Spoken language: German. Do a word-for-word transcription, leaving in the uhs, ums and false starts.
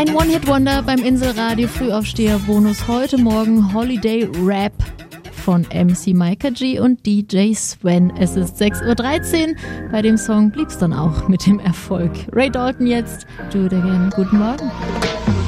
Ein One-Hit-Wonder beim Inselradio Frühaufsteher-Bonus. Heute Morgen Holiday Rap von M C Micah G und D J Sven. Es ist sechs Uhr dreizehn. Bei dem Song blieb's dann auch mit dem Erfolg. Ray Dalton jetzt. Do it again. Guten Morgen.